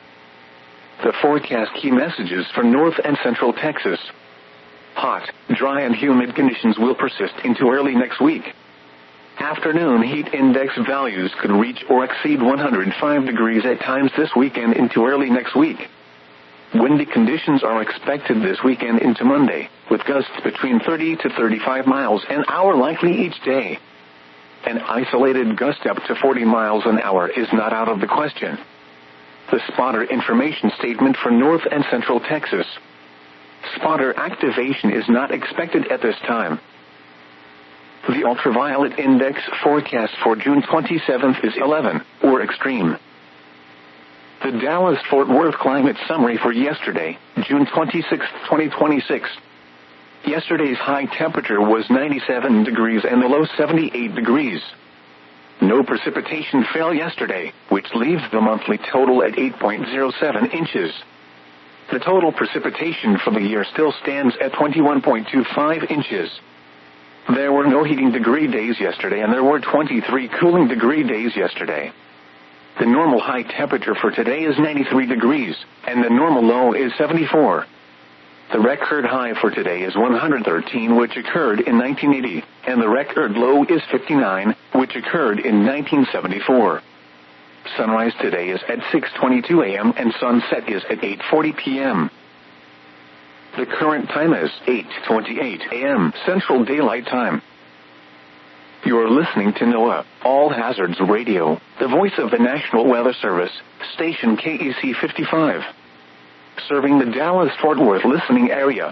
The forecast key messages for North and Central Texas. Hot, dry and humid conditions will persist into early next week. Afternoon heat index values could reach or exceed one hundred five degrees at times this weekend into early next week. Windy conditions are expected this weekend into Monday, with gusts between thirty to thirty-five miles an hour likely each day. An isolated gust up to forty miles an hour is not out of the question. The spotter information statement for North and Central Texas. Spotter activation is not expected at this time. The ultraviolet index forecast for June twenty-seventh is eleven, or extreme. The Dallas-Fort Worth climate summary for yesterday, June twenty-sixth, twenty twenty-six. Yesterday's high temperature was ninety-seven degrees and the low seventy-eight degrees. No precipitation fell yesterday, which leaves the monthly total at eight point zero seven inches. The total precipitation for the year still stands at twenty-one point two five inches. There were no heating degree days yesterday and there were twenty-three cooling degree days yesterday. The normal high temperature for today is ninety-three degrees, and the normal low is seventy-four. The record high for today is one hundred thirteen, which occurred in nineteen eighty, and the record low is fifty-nine, which occurred in nineteen seventy-four. Sunrise today is at six twenty-two a.m. and sunset is at eight forty p.m. The current time is eight twenty-eight a.m. Central Daylight Time. You're listening to NOAA, All Hazards Radio, the voice of the National Weather Service, station K E C fifty-five. Serving the Dallas-Fort Worth listening area.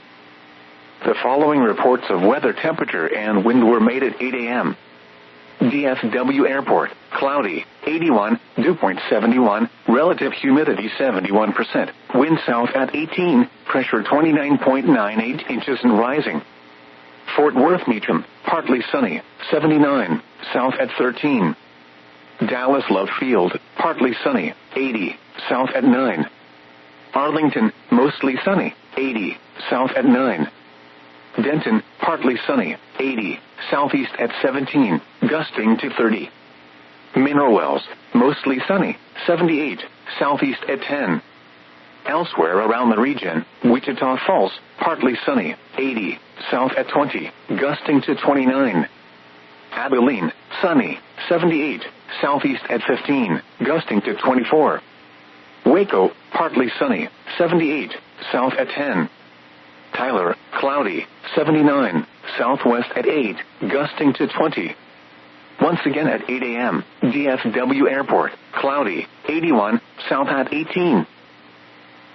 The following reports of weather temperature and wind were made at eight a.m. D F W Airport, cloudy, eighty-one, dew point seventy-one, relative humidity seventy-one percent, wind south at eighteen, pressure twenty-nine point nine eight inches and rising. Fort Worth Meacham, partly sunny, seventy-nine, south at thirteen. Dallas Love Field, partly sunny, eighty, south at nine. Arlington, mostly sunny, eighty, south at nine. Denton, partly sunny, eighty, southeast at seventeen, gusting to thirty. Mineral Wells, mostly sunny, seventy-eight, southeast at ten. Elsewhere around the region, Wichita Falls, partly sunny, eighty, south at twenty, gusting to twenty-nine. Abilene, sunny, seventy-eight, southeast at fifteen, gusting to twenty-four. Waco, partly sunny, seventy-eight, south at ten. Tyler, cloudy, seventy-nine, southwest at eight, gusting to twenty. Once again at eight a.m., D F W Airport, cloudy, eighty-one, south at eighteen.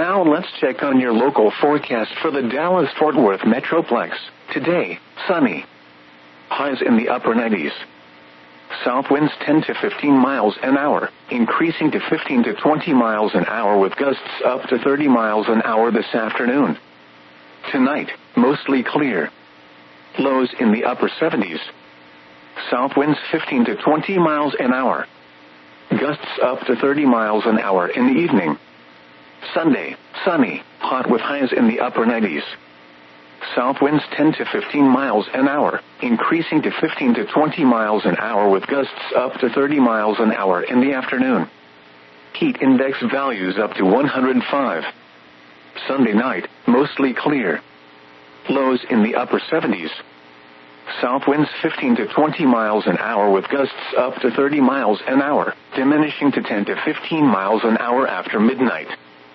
Now let's check on your local forecast for the Dallas-Fort Worth Metroplex. Today, sunny. Highs in the upper nineties. South winds ten to fifteen miles an hour, increasing to fifteen to twenty miles an hour with gusts up to thirty miles an hour this afternoon. Tonight, mostly clear. Lows in the upper seventies. South winds fifteen to twenty miles an hour. Gusts up to thirty miles an hour in the evening. Sunday, sunny, hot with highs in the upper nineties. South winds ten to fifteen miles an hour, increasing to fifteen to twenty miles an hour with gusts up to thirty miles an hour in the afternoon. Heat index values up to one hundred five. Sunday night, mostly clear. Lows in the upper seventies. South winds fifteen to twenty miles an hour with gusts up to thirty miles an hour, diminishing to ten to fifteen miles an hour after midnight.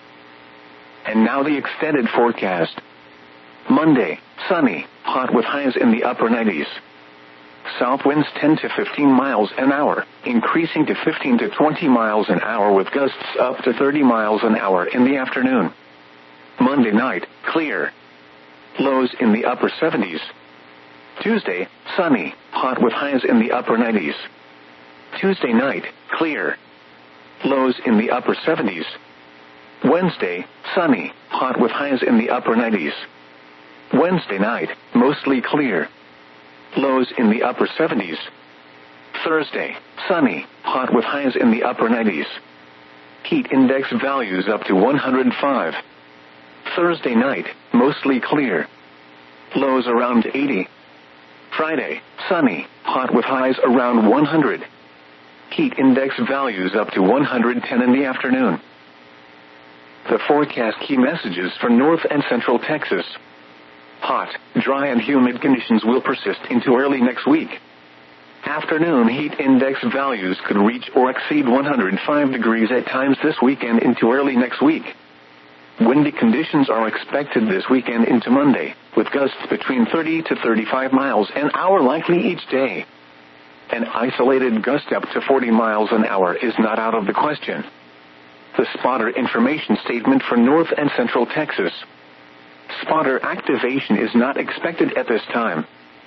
And now the extended forecast. Monday, sunny, hot with highs in the upper nineties. South winds ten to fifteen miles an hour, increasing to fifteen to twenty miles an hour with gusts up to thirty miles an hour in the afternoon. Monday night, clear. Lows in the upper seventies. Tuesday, sunny, hot with highs in the upper nineties. Tuesday night, clear. Lows in the upper seventies. Wednesday, sunny, hot with highs in the upper nineties. Wednesday night, mostly clear. Lows in the upper seventies. Thursday, sunny, hot with highs in the upper nineties. Heat index values up to one hundred five. Thursday night, mostly clear. Lows around eighty. Friday, sunny, hot with highs around one hundred. Heat index values up to one hundred ten in the afternoon. The forecast key messages for North and Central Texas. Hot, dry and humid conditions will persist into early next week. Afternoon heat index values could reach or exceed one hundred five degrees at times this weekend into early next week. Windy conditions are expected this weekend into Monday, with gusts between thirty to thirty-five miles an hour likely each day. An isolated gust up to forty miles an hour is not out of the question. The spotter information statement for North and Central Texas. Spotter activation is not expected at this time.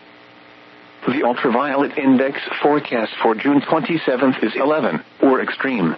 The ultraviolet index forecast for June twenty-seventh is eleven, or extreme.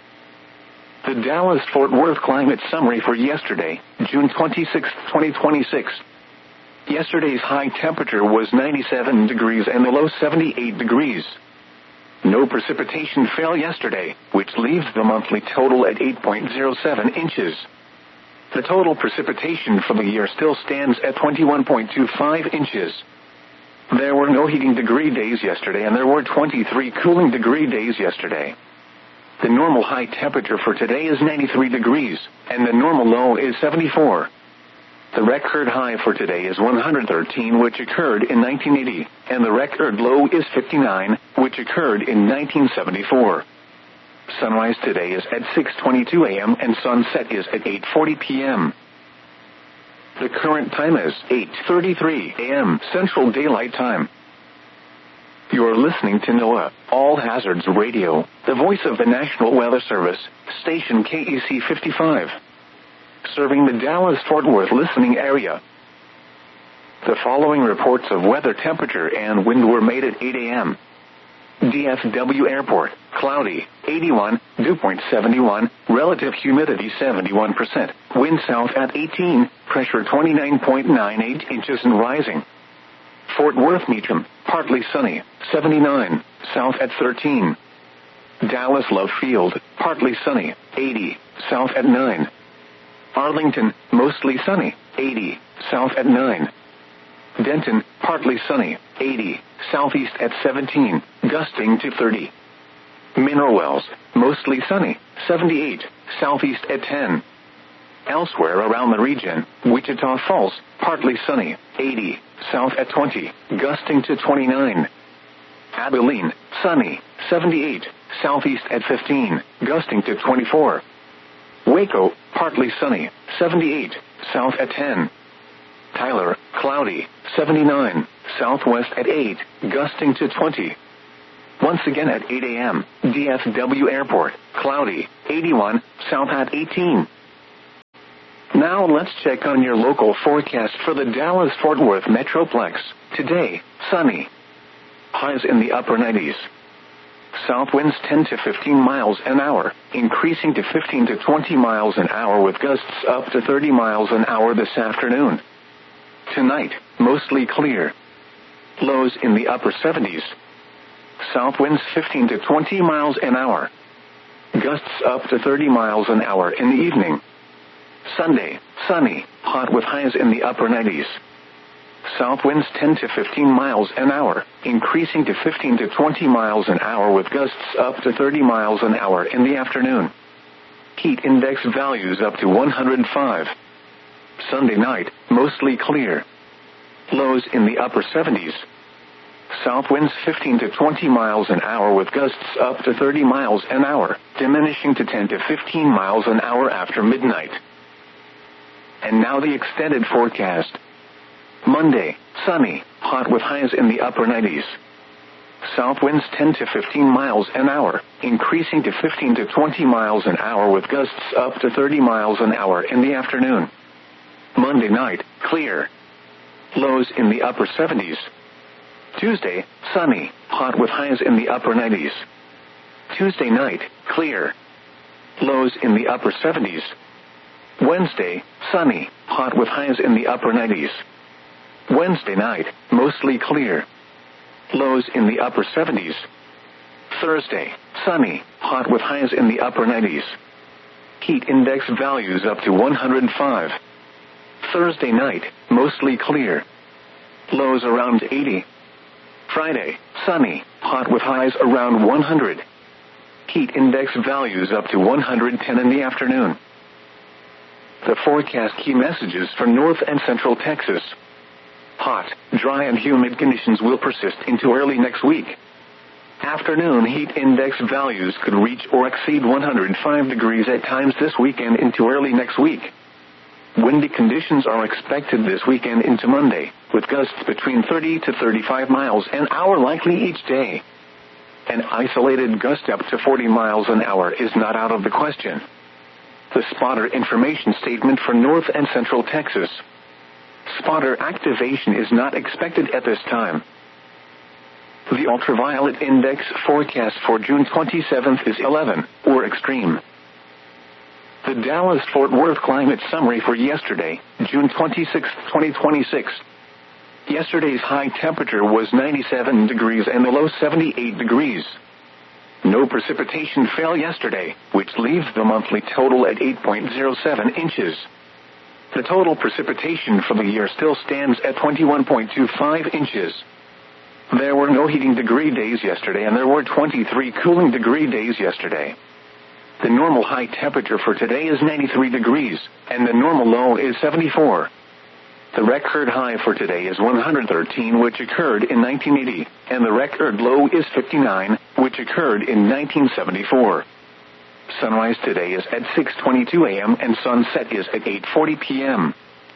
The Dallas-Fort Worth climate summary for yesterday, June twenty-sixth, twenty twenty-six. Yesterday's high temperature was ninety-seven degrees and the low seventy-eight degrees. No precipitation fell yesterday, which leaves the monthly total at eight point zero seven inches. The total precipitation for the year still stands at twenty-one point two five inches. There were no heating degree days yesterday and there were twenty-three cooling degree days yesterday. The normal high temperature for today is ninety-three degrees, and the normal low is seventy-four. The record high for today is one hundred thirteen, which occurred in nineteen eighty, and the record low is fifty-nine, which occurred in nineteen seventy-four. Sunrise today is at six twenty-two a.m. and sunset is at eight forty p.m. The current time is eight thirty-three a.m. Central Daylight Time. You're listening to NOAA, All Hazards Radio, the voice of the National Weather Service, station K E C fifty-five. Serving the Dallas-Fort Worth listening area. The following reports of weather temperature and wind were made at eight a.m. D F W Airport, cloudy, eighty-one, dew point seventy-one, relative humidity seventy-one percent, wind south at eighteen, pressure twenty-nine point nine eight inches and rising. Fort Worth Meacham, partly sunny, seventy-nine, south at thirteen. Dallas Love Field, partly sunny, eighty, south at nine. Arlington, mostly sunny, eighty, south at nine. Denton, partly sunny, eighty, southeast at seventeen, gusting to thirty. Mineral Wells, mostly sunny, seventy-eight, southeast at ten. Elsewhere around the region, Wichita Falls, partly sunny, eighty, south at twenty, gusting to twenty-nine. Abilene, sunny, seventy-eight, southeast at fifteen, gusting to twenty-four. Waco, partly sunny, seventy-eight, south at ten. Tyler, cloudy, seventy-nine, southwest at eight, gusting to twenty. Once again at eight a.m., D F W Airport, cloudy, eighty-one, south at eighteen. Now let's check on your local forecast for the Dallas-Fort Worth Metroplex. Today, sunny. Highs in the upper nineties. South winds ten to fifteen miles an hour, increasing to fifteen to twenty miles an hour with gusts up to thirty miles an hour this afternoon. Tonight, mostly clear. Lows in the upper seventies. South winds fifteen to twenty miles an hour. Gusts up to thirty miles an hour in the evening. Sunday, sunny, hot with highs in the upper nineties. South winds ten to fifteen miles an hour, increasing to fifteen to twenty miles an hour with gusts up to thirty miles an hour in the afternoon. Heat index values up to one hundred five. Sunday night, mostly clear. Lows in the upper seventies. South winds fifteen to twenty miles an hour with gusts up to thirty miles an hour, diminishing to ten to fifteen miles an hour after midnight. And now the extended forecast. Monday, sunny, hot with highs in the upper nineties. South winds ten to fifteen miles an hour, increasing to fifteen to twenty miles an hour with gusts up to thirty miles an hour in the afternoon. Monday night, clear. Lows in the upper seventies. Tuesday, sunny, hot with highs in the upper nineties. Tuesday night, clear. Lows in the upper seventies. Wednesday, sunny, hot with highs in the upper nineties. Wednesday night, mostly clear. Lows in the upper seventies. Thursday, sunny, hot with highs in the upper nineties. Heat index values up to one hundred five. Thursday night, mostly clear. Lows around eighty. Friday, sunny, hot with highs around one hundred. Heat index values up to one hundred ten in the afternoon. The forecast key messages for North and Central Texas. Hot, dry and humid conditions will persist into early next week. Afternoon heat index values could reach or exceed one hundred five degrees at times this weekend into early next week. Windy conditions are expected this weekend into Monday, with gusts between thirty to thirty-five miles an hour likely each day. An isolated gust up to forty miles an hour is not out of the question. The spotter information statement for North and Central Texas. Spotter activation is not expected at this time. The ultraviolet index forecast for June twenty-seventh is eleven, or extreme. The Dallas-Fort Worth climate summary for yesterday, June twenty-sixth, twenty twenty-six. Yesterday's high temperature was ninety-seven degrees and the low seventy-eight degrees. No precipitation fell yesterday, which leaves the monthly total at eight point zero seven inches. The total precipitation for the year still stands at twenty-one point two five inches. There were no heating degree days yesterday and there were twenty-three cooling degree days yesterday. The normal high temperature for today is ninety-three degrees, and the normal low is seventy-four. The record high for today is one hundred thirteen, which occurred in nineteen eighty, and the record low is fifty-nine, which occurred in nineteen seventy-four. Sunrise today is at six twenty-two a.m. and sunset is at eight forty p.m.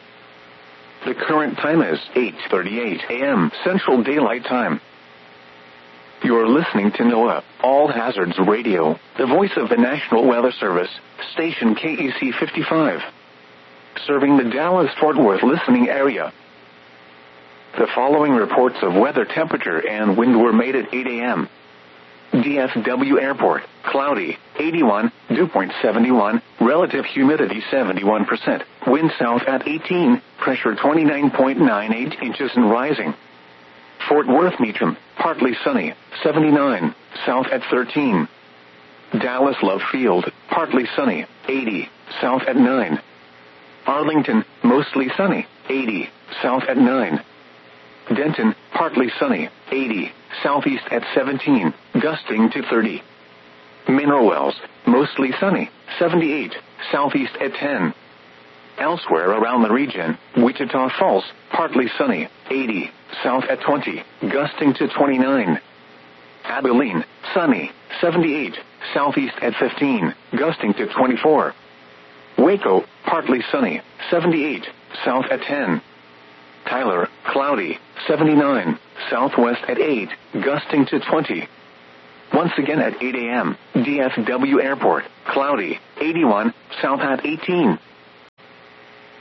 The current time is eight thirty-eight a.m. Central Daylight Time. You're listening to NOAA, All Hazards Radio, the voice of the National Weather Service, station K E C fifty-five. Serving the Dallas-Fort Worth listening area. The following reports of weather temperature and wind were made at eight a.m. D F W Airport, cloudy, eighty-one, dew point seventy-one, relative humidity seventy-one percent, wind south at eighteen, pressure twenty-nine point nine eight inches and rising. Fort Worth Meacham, partly sunny, seventy-nine, south at thirteen. Dallas Love Field, partly sunny, eighty, south at nine. Arlington, mostly sunny, eighty, south at nine. Denton, partly sunny, eighty, southeast at seventeen, gusting to thirty. Mineral Wells, mostly sunny, seventy-eight, southeast at ten. Elsewhere around the region, Wichita Falls, partly sunny, eighty, south at twenty, gusting to twenty-nine. Abilene, sunny, seventy-eight, southeast at fifteen, gusting to twenty-four. Waco, partly sunny, seventy-eight, south at ten. Tyler, cloudy, seventy-nine, southwest at eight, gusting to twenty. Once again at eight a.m., D F W Airport, cloudy, eighty-one, south at eighteen.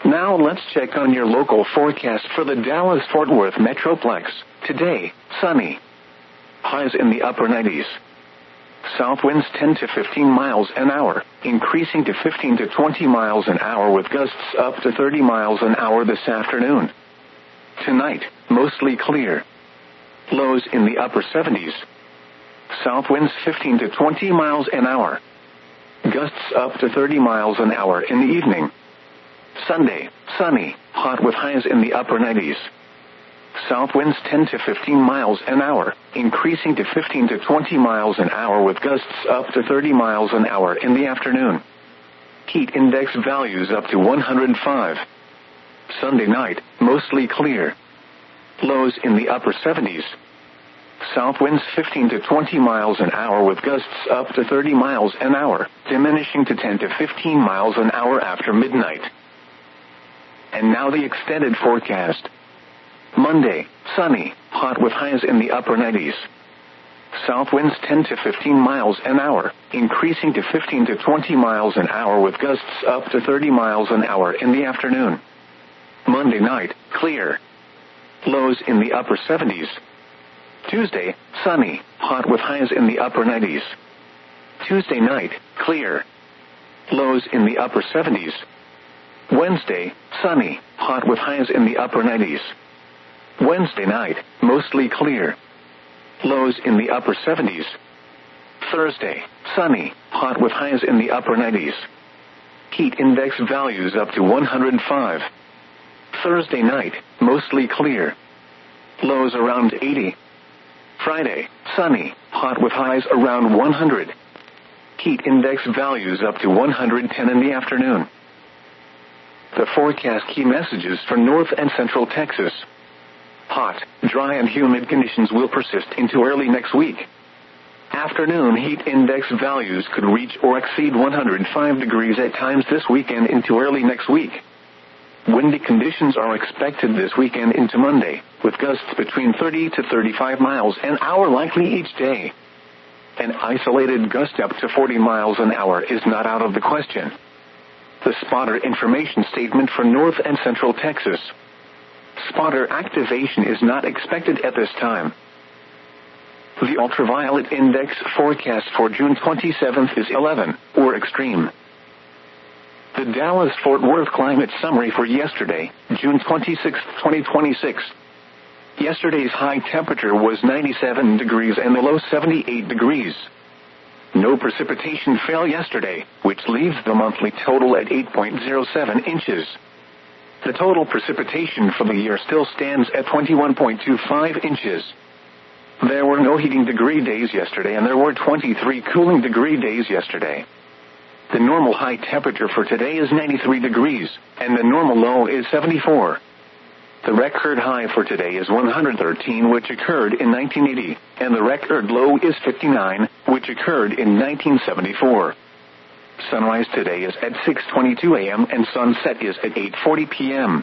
Now let's check on your local forecast for the Dallas-Fort Worth Metroplex. Today, sunny. Highs in the upper nineties. South winds ten to fifteen miles an hour, increasing to fifteen to twenty miles an hour with gusts up to thirty miles an hour this afternoon. Tonight, mostly clear. Lows in the upper seventies. South winds fifteen to twenty miles an hour. Gusts up to thirty miles an hour in the evening. Sunday, sunny, hot with highs in the upper nineties. South winds ten to fifteen miles an hour, increasing to fifteen to twenty miles an hour with gusts up to thirty miles an hour in the afternoon. Heat index values up to one hundred five. Sunday night, mostly clear. Lows in the upper seventies. South winds fifteen to twenty miles an hour with gusts up to thirty miles an hour, diminishing to ten to fifteen miles an hour after midnight. And now the extended forecast. Monday, sunny, hot with highs in the upper nineties. South winds ten to fifteen miles an hour, increasing to fifteen to twenty miles an hour with gusts up to thirty miles an hour in the afternoon. Monday night, clear. Lows in the upper seventies. Tuesday, sunny, hot with highs in the upper nineties. Tuesday night, clear. Lows in the upper seventies. Wednesday, sunny, hot with highs in the upper nineties. Wednesday night, mostly clear. Lows in the upper seventies. Thursday, sunny, hot with highs in the upper nineties. Heat index values up to one hundred five. Thursday night, mostly clear. Lows around eighty. Friday, sunny, hot with highs around one hundred. Heat index values up to one hundred ten in the afternoon. The forecast key messages for North and Central Texas. Hot, dry and humid conditions will persist into early next week. Afternoon heat index values could reach or exceed one hundred five degrees at times this weekend into early next week. Windy conditions are expected this weekend into Monday, with gusts between thirty to thirty-five miles an hour likely each day. An isolated gust up to forty miles an hour is not out of the question. The spotter information statement for North and Central Texas. Spotter activation is not expected at this time. The ultraviolet index forecast for June twenty-seventh is eleven, or extreme. The Dallas-Fort Worth climate summary for yesterday, June twenty-sixth, twenty twenty-six. Yesterday's high temperature was ninety-seven degrees and the low seventy-eight degrees. No precipitation fell yesterday, which leaves the monthly total at eight point zero seven inches. The total precipitation for the year still stands at twenty-one point two five inches. There were no heating degree days yesterday and there were twenty-three cooling degree days yesterday. The normal high temperature for today is ninety-three degrees, and the normal low is seventy-four. The record high for today is one hundred thirteen, which occurred in nineteen eighty, and the record low is fifty-nine, which occurred in nineteen seventy-four. Sunrise today is at six twenty-two a.m. and sunset is at eight forty p.m.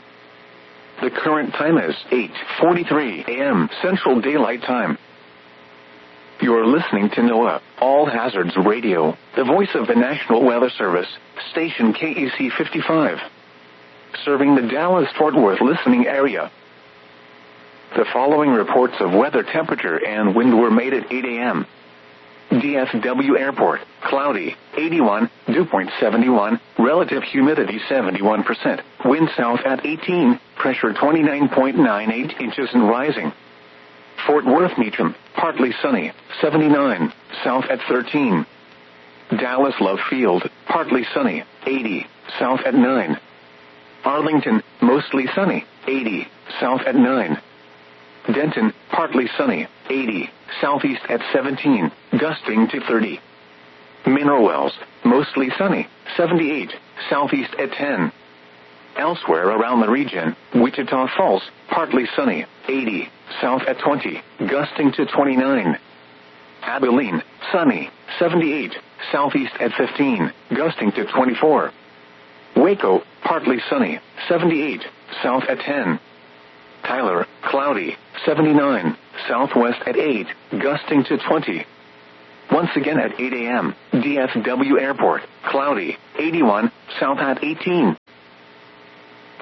The current time is eight forty-three a.m. Central Daylight Time. You're listening to NOAA, All Hazards Radio, the voice of the National Weather Service, station K E C fifty-five. Serving the Dallas-Fort Worth listening area. The following reports of weather temperature and wind were made at eight a.m. D F W Airport, cloudy, eighty-one, dew point seventy-one, relative humidity seventy-one percent, wind south at eighteen, pressure twenty-nine point nine eight inches and rising. Fort Worth Meacham, partly sunny, seventy-nine, south at thirteen. Dallas Love Field, partly sunny, eighty, south at nine. Arlington, mostly sunny, eighty, south at nine. Denton, partly sunny, eighty, southeast at seventeen, gusting to thirty. Mineral Wells, mostly sunny, seventy-eight, southeast at ten. Elsewhere around the region, Wichita Falls, partly sunny, eighty, south at twenty, gusting to twenty-nine. Abilene, sunny, seventy-eight, southeast at fifteen, gusting to twenty-four. Waco, partly sunny, seventy-eight, south at ten. Tyler, cloudy, seventy-nine, southwest at eight, gusting to twenty. Once again at eight a.m., D F W Airport, cloudy, eighty-one, south at eighteen.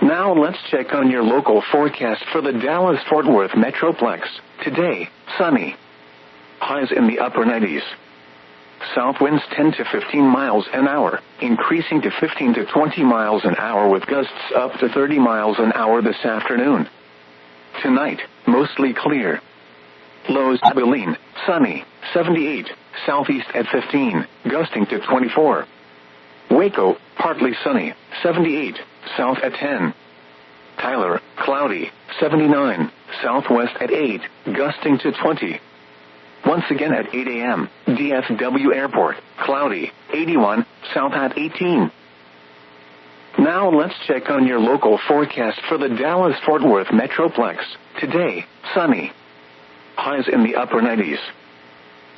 Now let's check on your local forecast for the Dallas-Fort Worth Metroplex. Today, sunny. Highs in the upper nineties. South winds ten to fifteen miles an hour, increasing to fifteen to twenty miles an hour with gusts up to thirty miles an hour this afternoon. Tonight, mostly clear. Lows: Abilene, sunny, seventy-eight, southeast at fifteen, gusting to twenty-four. Waco, partly sunny, seventy-eight, south at ten. Tyler, cloudy, seventy-nine, southwest at eight, gusting to twenty. Once again at eight a.m., D F W Airport, cloudy, eighty-one, south at eighteen. Now let's check on your local forecast for the Dallas-Fort Worth Metroplex. Today, sunny. Highs in the upper nineties.